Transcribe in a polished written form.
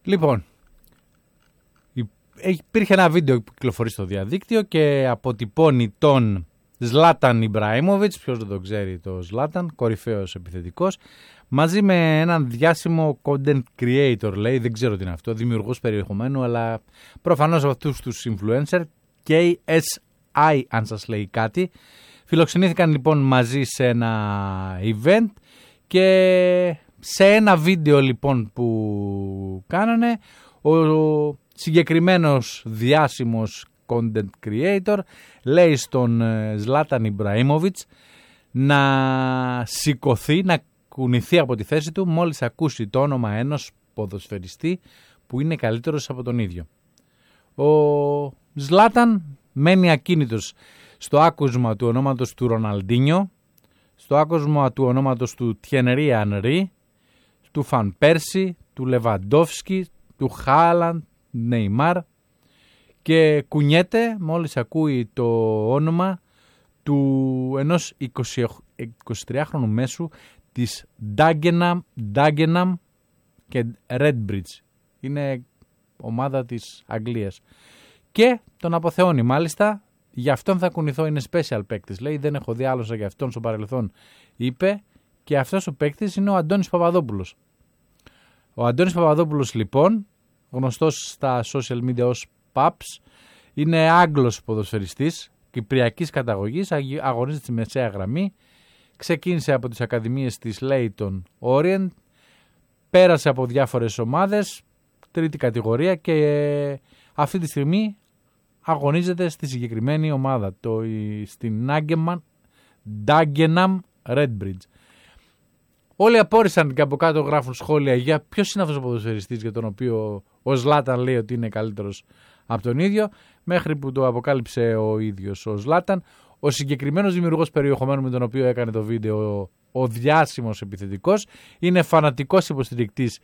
Λοιπόν, υπήρχε ένα βίντεο που κυκλοφορεί στο διαδίκτυο και αποτυπώνει τον Ζλάταν Ιμπραήμοβιτς, ποιος δεν τον ξέρει το Ζλάταν, κορυφαίος επιθετικός, μαζί με έναν διάσημο content creator, λέει, δεν ξέρω τι είναι αυτό, δημιουργός περιεχομένου, αλλά προφανώς από αυτούς τους influencer, KSI αν σας λέει κάτι. Φιλοξενήθηκαν λοιπόν μαζί σε ένα event και σε ένα βίντεο λοιπόν που κάνανε, ο συγκεκριμένος διάσημος content creator λέει στον Ζλάταν Ιμπραήμοβιτς να σηκωθεί, να κουνηθεί από τη θέση του μόλις ακούσει το όνομα ενός ποδοσφαιριστή που είναι καλύτερος από τον ίδιο. Ο Ζλάταν μένει ακίνητος στο άκουσμα του ονόματος του Ροναλντίνιο, στο άκουσμα του ονόματος του Τιενερί Ανρί, του Φαν Πέρσι, του Λεβαντόφσκι, του Χάλαντ, Νεϊμάρ, και κουνιέται μόλις ακούει το όνομα του ενός 23χρονου μέσου της Dagenham και Redbridge. Είναι ομάδα της Αγγλίας. Και τον αποθεώνει μάλιστα. Γι' αυτόν θα κουνηθώ, είναι special παίκτης. Λέει, δεν έχω δει άλλος για αυτόν στο παρελθόν, είπε. Και αυτός ο παίκτης είναι ο Αντώνης Παπαδόπουλος. Ο Αντώνης Παπαδόπουλος λοιπόν, γνωστός στα social media ως Paps, είναι Άγγλος ποδοσφαιριστής κυπριακής καταγωγής, αγωνίζεται στη μεσαία γραμμή, ξεκίνησε από τις ακαδημίες της Leyton Orient, πέρασε από διάφορες ομάδες, τρίτη κατηγορία και αυτή τη στιγμή αγωνίζεται στη συγκεκριμένη ομάδα, στην Dagenham Redbridge. Όλοι απόρρισαν και από κάτω γράφουν σχόλια για ποιος είναι αυτός ο ποδοσφαιριστής για τον οποίο ο Ζλάταν λέει ότι είναι καλύτερος από τον ίδιο, μέχρι που το αποκάλυψε ο ίδιος ο Ζλάταν. Ο συγκεκριμένος δημιουργός περιεχομένου με τον οποίο έκανε το βίντεο, ο διάσημος επιθετικός, είναι φανατικός υποστηρικτής